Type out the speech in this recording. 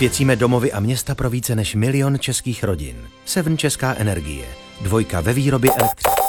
Osvěcíme domovy a města pro více než 1 000 000 českých rodin. Seven Česká energie. Dvojka ve výrobě elektřiny.